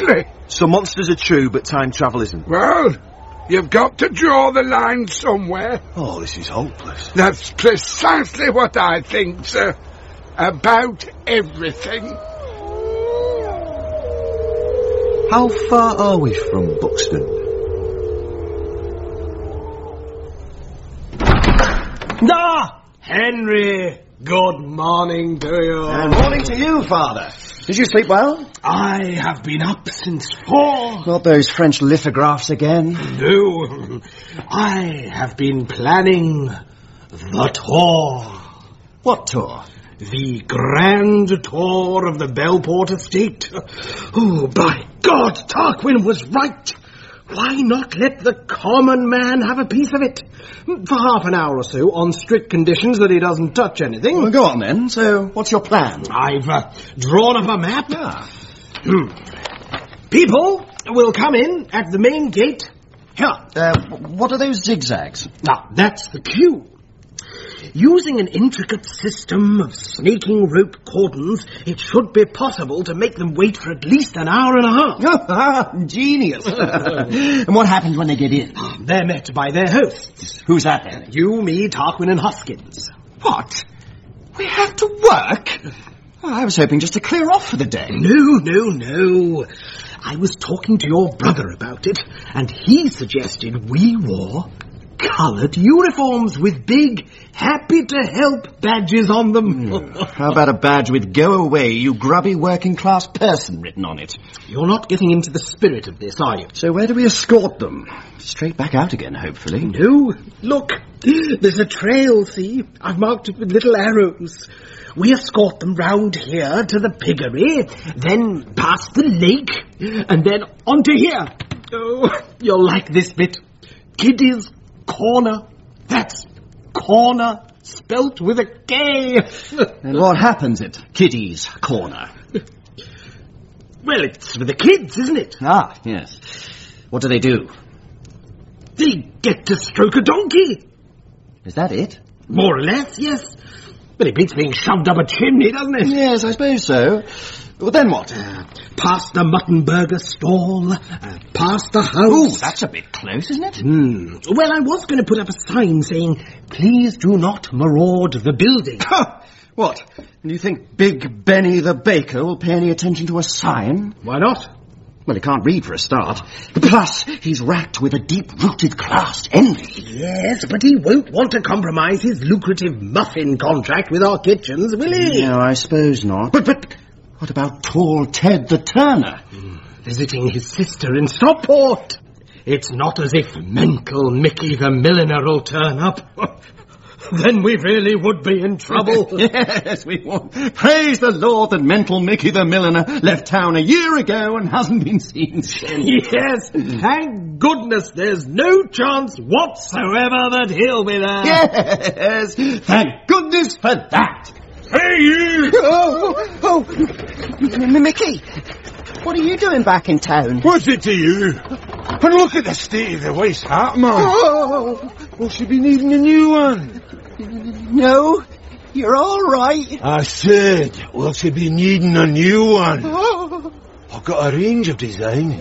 Exactly. Some monsters are true, but time travel isn't. Well, you've got to draw the line somewhere. Oh, this is hopeless. That's precisely what I think, sir. About everything. How far are we from Buxton? Ah! Henry! Good morning to you. And morning to you, Father. Did you sleep well? I have been up since 4. Not those French lithographs again. No. I have been planning the tour. What tour? The grand tour of the Belport estate. Oh, by God, Tarquin was right. Why not let the common man have a piece of it? For half an hour or so, on strict conditions that he doesn't touch anything. Well, go on then. So, what's your plan? I've drawn up a map. People will come in at the main gate. Here. What are those zigzags? Now, that's the queue. Using an intricate system of snaking rope cordons, it should be possible to make them wait for at least an hour and a half. Genius. And what happens when they get in? They're met by their hosts. Who's that then? You, me, Tarquin and Hoskins. What? We have to work? Well, I was hoping just to clear off for the day. No. I was talking to your brother about it, and he suggested we wore coloured uniforms with big happy to help badges on them. How about a badge with "Go away, you grubby working class person" written on it? You're not getting into the spirit of this, are you? So where do we escort them? Straight back out again, hopefully. No. Look, there's a trail, see? I've marked it with little arrows. We escort them round here to the piggery, then past the lake, and then onto here. Oh, you'll like this bit. Kiddy's Corner. That's corner, spelt with a K. And what happens at Kiddy's Corner? Well, it's for the kids, isn't it? Ah, yes. What do? They get to stroke a donkey. Is that it? More or less, yes. But it beats being shoved up a chimney, doesn't it? Yes, I suppose so. Well, then what? Past the mutton burger stall, past the house. Ooh, that's a bit close, isn't it? Well, I was going to put up a sign saying, "Please do not maraud the building." What? And you think Big Benny the baker will pay any attention to a sign? Why not? Well, he can't read for a start. Plus, he's racked with a deep-rooted class envy. Yes, but he won't want to compromise his lucrative muffin contract with our kitchens, will he? No, I suppose not. But what about tall Ted the Turner? Visiting his sister in Stockport. It's not as if mental Mickey the milliner will turn up. Then we really would be in trouble. Yes, we would. Praise the Lord that mental Mickey the milliner left town a year ago and hasn't been seen since. Yes, thank goodness there's no chance whatsoever that he'll be there. Yes, thank goodness for that. Hey, you! Mickey, what are you doing back in town? What's it to you? And look at the state of the waste hat, man. Well, she'll be needing a new one. No, you're all right. I said, well, she'll be needing a new one. I've got a range of designs.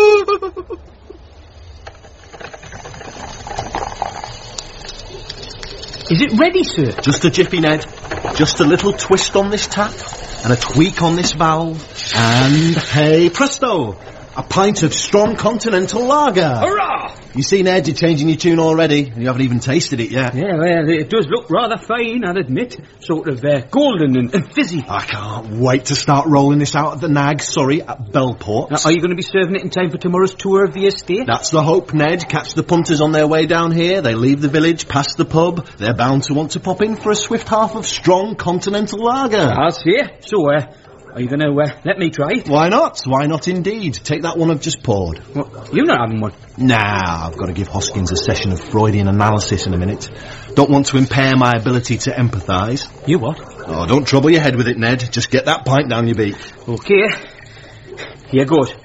Is it ready, sir? Just a jiffy, Ned. Just a little twist on this tap, and a tweak on this valve, and hey presto! A pint of strong continental lager. Hurrah! You see, Ned, you're changing your tune already, and you haven't even tasted it yet. Yeah, well, it does look rather fine, I'll admit. Sort of golden and fizzy. I can't wait to start rolling this out at the Nag, at Belport. Are you going to be serving it in time for tomorrow's tour of the estate? That's the hope, Ned. Catch the punters on their way down here. They leave the village, past the pub. They're bound to want to pop in for a swift half of strong continental lager. I'll see. So, are you going to let me try it? Why not? Why not indeed? Take that one I've just poured. What, you're not having one? Nah, I've got to give Hoskins a session of Freudian analysis in a minute. Don't want to impair my ability to empathise. You what? Oh, don't trouble your head with it, Ned. Just get that pint down your beak. Okay. Here goes.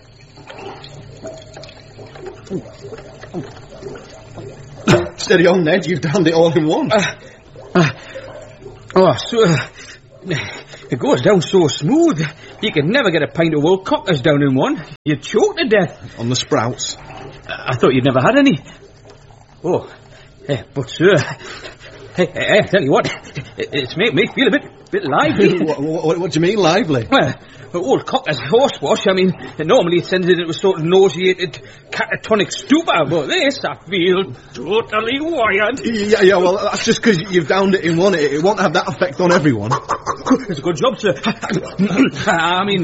Steady on, Ned. You've downed it all in one. It goes down so smooth, you could never get a pint of old cockers down in one. You'd choke to death. On the sprouts. I thought you'd never had any. Oh, but sir, I tell you what, it's made me feel a bit lively. What do you mean, lively? Well, old cockers horsewash, I mean, normally it sends it into a sort of nauseated catatonic stupor, but this, I feel totally wired. Yeah, well, that's just because you've downed it in one. It won't have that effect on everyone. It's a good job, sir. I mean,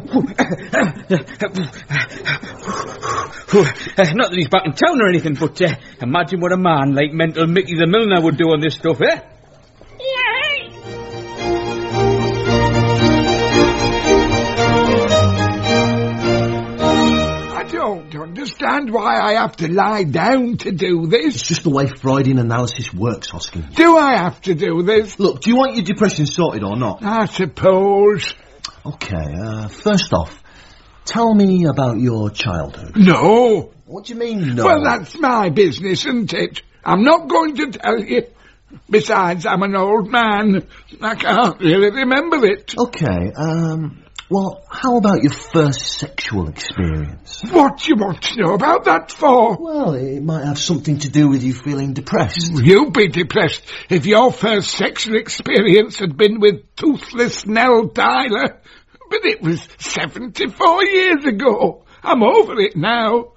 not that he's back in town or anything, but imagine what a man like Mental Mickey the Milliner would do on this stuff, eh? I don't understand why I have to lie down to do this. It's just the way Freudian analysis works, Hoskins. Do I have to do this? Look, do you want your depression sorted or not? I suppose. Okay, first off, tell me about your childhood. No. What do you mean, no? Well, that's my business, isn't it? I'm not going to tell you. Besides, I'm an old man. I can't really remember it. Okay, well, how about your first sexual experience? What do you want to know about that for? Well, it might have something to do with you feeling depressed. You'd be depressed if your first sexual experience had been with toothless Nell Tyler. But it was 74 years ago. I'm over it now.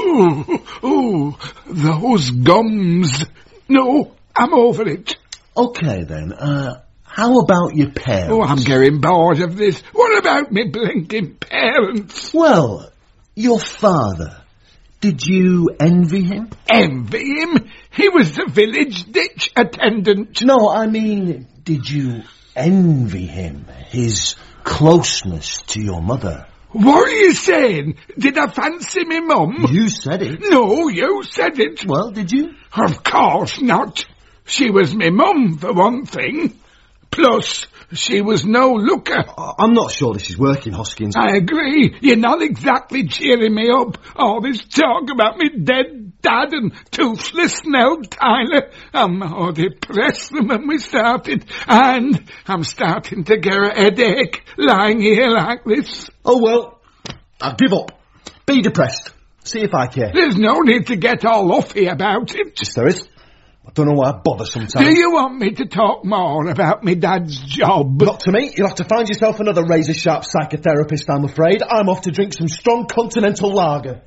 Ooh, those gums. No, I'm over it. Okay, then, how about your parents? Oh, I'm getting bored of this. What about me blinking parents? Well, your father. Did you envy him? Envy him? He was the village ditch attendant. No, I mean, did you envy him? His closeness to your mother? What are you saying? Did I fancy me mum? You said it. No, you said it. Well, did you? Of course not. She was me mum, for one thing. Plus, she was no looker. I'm not sure this is working, Hoskins. I agree. You're not exactly cheering me up. All this talk about me dead dad and toothless Nell Tyler. I'm more depressed than when we started. And I'm starting to get a headache lying here like this. Oh, well, I'll give up. Be depressed. See if I care. There's no need to get all offy about it. Yes, there is. I don't know why I bother sometimes. Do you want me to talk more about me dad's job? Not to me. You'll have to find yourself another razor-sharp psychotherapist, I'm afraid. I'm off to drink some strong continental lager.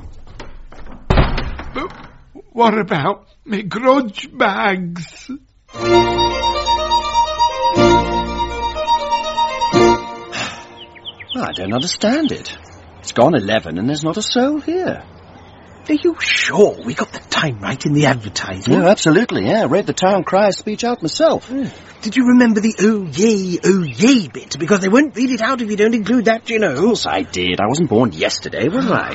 But what about me grudge bags? I don't understand it. It's gone 11 and there's not a soul here. Are you sure we got the time right in the advertisement? Yeah, absolutely, yeah. I read the town crier speech out myself. Did you remember the oh yay bit? Because they won't read it out if you don't include that, you know. Of course I did. I wasn't born yesterday, was I?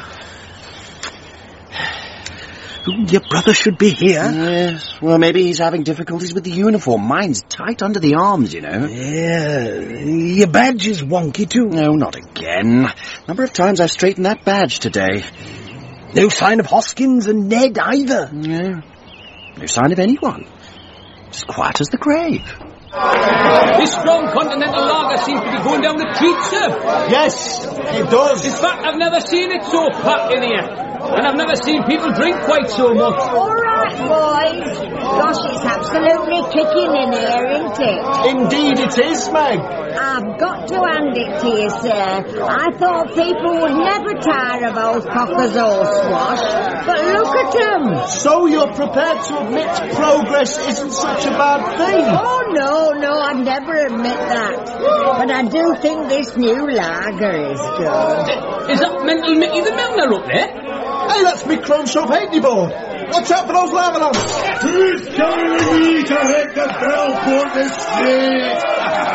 Your brother should be here. Yes, well, maybe he's having difficulties with the uniform. Mine's tight under the arms, you know. Yeah, your badge is wonky too. No, not again. Number of times I've straightened that badge today. No sign of Hoskins and Ned either. Yeah. No sign of anyone. Just quiet as the grave. This strong continental lager seems to be going down the treat, sir. Yes, it does. In fact, I've never seen it so packed in here. And I've never seen people drink quite so much. All right, boys. Gosh, it's absolutely kicking in here, isn't it? Indeed it is, Meg. I've got to hand it to you, sir. I thought people would never tire of old Cocker's horsewash, but look at them. So you're prepared to admit progress isn't such a bad thing? Oh, no, I'd never admit that. But I do think this new lager is good. Is that Mental Mickey the Milliner up there? Hey, that's me Chrome Shop Halfpenny board. Watch out for those lava lamps. Who's telling me to hit the bell for this shit?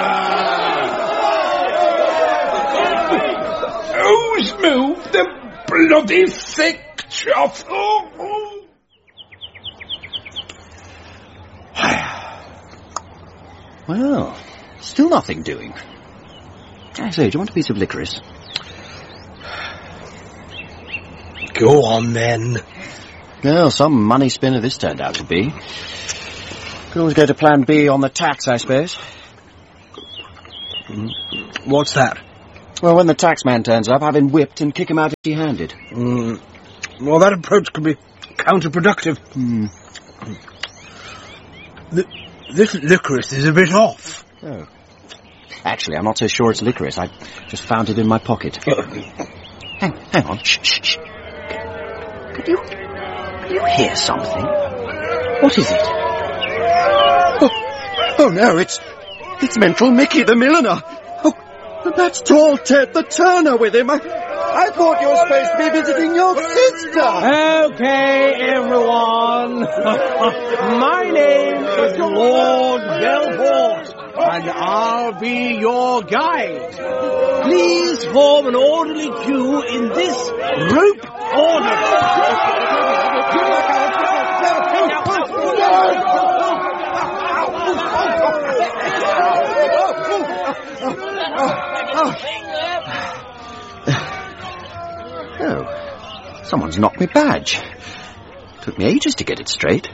Who's moved the bloody thick truffle? Well, still nothing doing. I say, do you want a piece of licorice? Go on, then. Well, some money spinner this turned out to be. Could always go to plan B on the tax, I suppose. What's that? Well, when the taxman turns up, have him whipped and kick him out empty-handed. Well, that approach could be counterproductive. This licorice is a bit off. Oh. Actually, I'm not so sure it's licorice. I just found it in my pocket. Hang on. Shh. Could you hear something? What is it? Oh no, it's Mental Mickey the milliner. Oh, that's tall Ted the Turner with him. I thought you were supposed to be visiting your sister. Okay, everyone. My name is Lord Belport, and I'll be your guide. Please form an orderly queue in this group order. Oh, someone's knocked my badge. Took me ages to get it straight.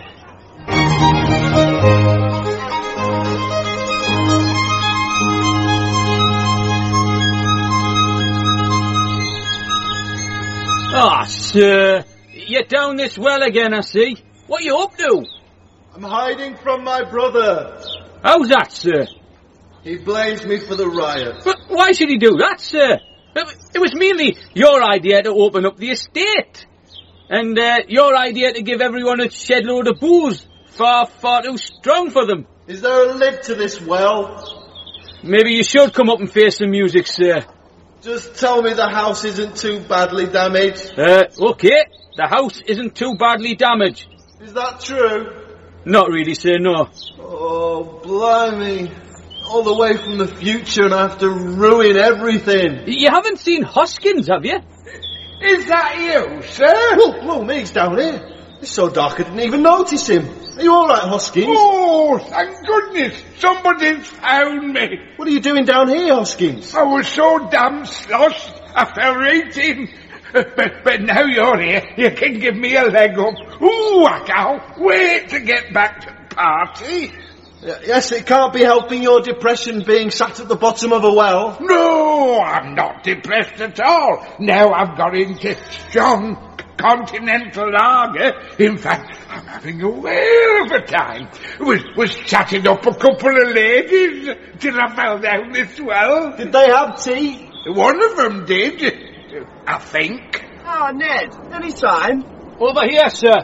Ah, sir, you're down this well again, I see. What are you up to? I'm hiding from my brother. How's that, sir? He blames me for the riot. But why should he do that, sir? It was mainly your idea to open up the estate. And your idea to give everyone a shed load of booze. Far too strong for them. Is there a lid to this well? Maybe you should come up and face some music, sir. Just tell me the house isn't too badly damaged. Okay. The house isn't too badly damaged. Is that true? Not really, sir, no. Oh, blimey. All the way from the future and I have to ruin everything. You haven't seen Hoskins, have you? Is that you, sir? Well, Meek's down here. It's so dark I didn't even notice him. Are you all right, Hoskins? Oh, thank goodness. Somebody's found me. What are you doing down here, Hoskins? I was so damn sloshed, I fell right in. But now you're here, you can give me a leg up. Ooh, I can't wait to get back to the party. Yes, it can't be helping your depression being sat at the bottom of a well. No, I'm not depressed at all. Now I've got into strong continental lager. In fact, I'm having a whale of a time. Was chatting up a couple of ladies till I fell down this well. Did they have tea? One of them did, I think. Oh, Ned, any sign? Over here, sir.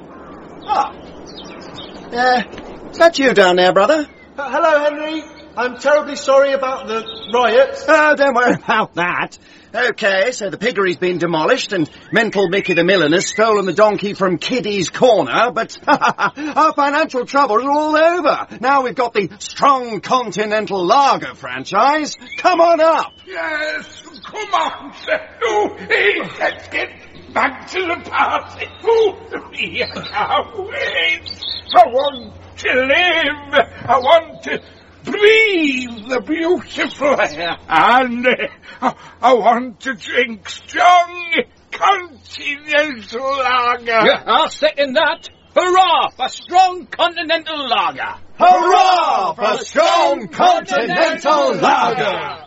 Is that you down there, brother? Hello, Henry. I'm terribly sorry about the riot. Oh, don't worry about that. Okay, so the piggery's been demolished and Mental Mickey the milliner's stolen the donkey from Kiddy's Corner, but our financial troubles are all over. Now we've got the Strong Continental Lager franchise. Come on up. Yes, come on, sir. Oh, hey, let's get back to the party. Oh, I can't wait. I want to live. I want to breathe the beautiful air. And I want to drink strong continental lager. Yeah, I'll second that. Hurrah for strong continental lager. Hurrah for Strong Continental Lager!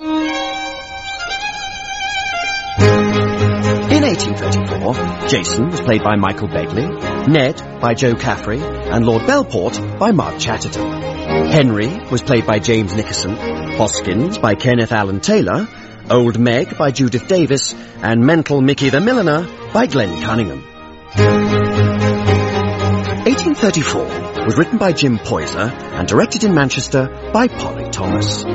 In 1834, Jason was played by Michael Begley, Ned by Joe Caffrey, and Lord Belport by Mark Chatterton. Henry was played by James Nickerson, Hoskins by Kenneth Allen Taylor, Old Meg by Judith Davis, and Mental Mickey the Milliner by Glenn Cunningham. 1834 was written by Jim Poyser and directed in Manchester by Polly Thomas.